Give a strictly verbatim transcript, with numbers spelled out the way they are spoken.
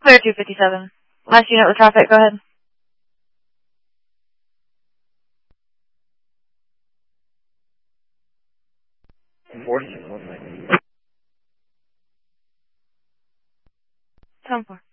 Clear two fifty-seven. Last unit with traffic, go ahead. Enforcement, one second. ten four.